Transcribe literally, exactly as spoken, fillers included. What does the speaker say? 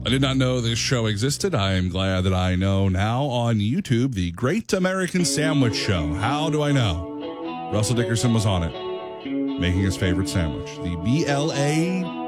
I did not know this show existed. I am glad that I know now. On YouTube, The Great American Sandwich Show. How do I know? Russell Dickerson was on it, making his favorite sandwich. The B L A